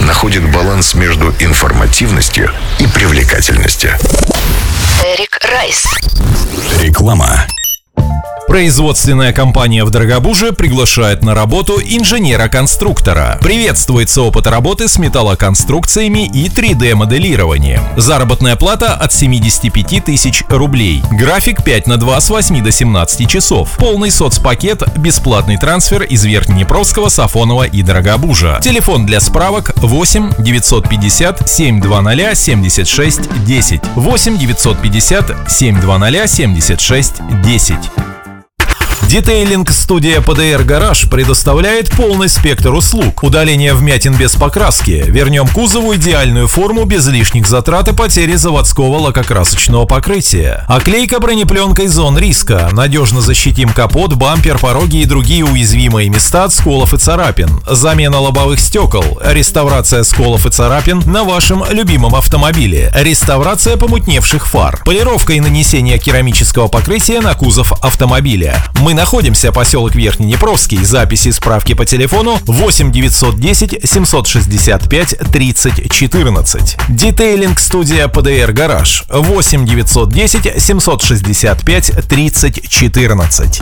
находит баланс между информативностью и привлекательностью. Эрик Райс. Реклама. Производственная компания в Дорогобуже приглашает на работу инженера-конструктора. Приветствуется опыт работы с металлоконструкциями и 3D-моделированием. Заработная плата от 75 тысяч рублей. График 5/2 с 8 до 17 часов. Полный соцпакет, бесплатный трансфер из Верхнеднепровского, Сафонова и Дорогобужа. Телефон для справок 8 950 720 76 10. 8 950 720 76 10. Детейлинг-студия ПДР Гараж предоставляет полный спектр услуг. Удаление вмятин без покраски. Вернем кузову идеальную форму без лишних затрат и потери заводского лакокрасочного покрытия. Оклейка бронепленкой зон риска. Надежно защитим капот, бампер, пороги и другие уязвимые места от сколов и царапин. Замена лобовых стекол. Реставрация сколов и царапин на вашем любимом автомобиле. Реставрация помутневших фар. Полировка и нанесение керамического покрытия на кузов автомобиля. Мы находимся поселок Верхнеднепровский. Записи и справки по телефону 8 910 765 30 14. Детейлинг-студия ПДР Гараж 8 910 765 30 14.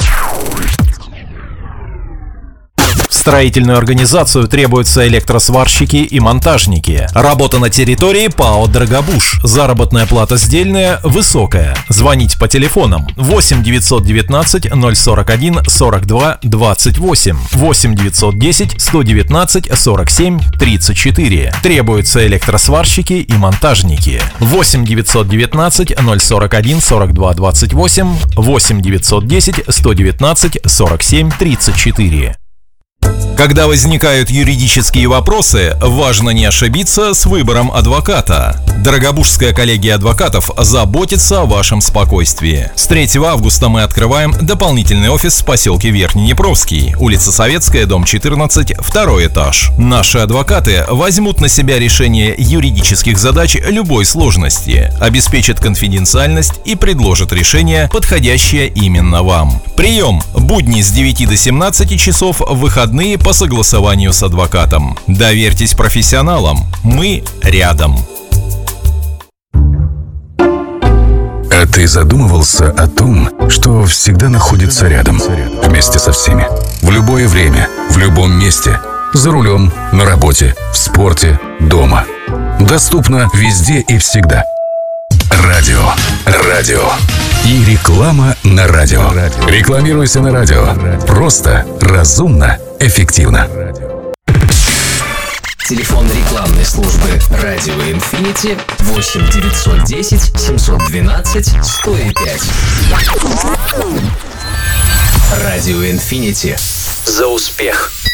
В строительную организацию требуются электросварщики и монтажники. Работа на территории ПАО «Дорогобуж». Заработная плата сдельная высокая. Звонить по телефонам 8 919 041 42 28, 8 910 119 47 34. Требуются электросварщики и монтажники. 8 919 041 42 28, 8 910 119 47 34. Когда возникают юридические вопросы, важно не ошибиться с выбором адвоката. Дорогобужская коллегия адвокатов заботится о вашем спокойствии. С 3 августа мы открываем дополнительный офис в поселке Верхнеднепровский, улица Советская, дом 14, 2 этаж. Наши адвокаты возьмут на себя решение юридических задач любой сложности, обеспечат конфиденциальность и предложат решение, подходящее именно вам. Прием будни с 9 до 17 часов, выходные по согласованию с адвокатом. Доверьтесь профессионалам. Мы рядом. А ты задумывался о том, что всегда находится рядом, вместе со всеми, в любое время, в любом месте, за рулем, на работе, в спорте, дома. Доступно везде и всегда. Радио. И реклама на радио. Рекламируйся на радио. Просто, разумно, эффективно. Телефон рекламной службы «Радио Инфинити» 8 910 712 105. «Радио Инфинити». За успех!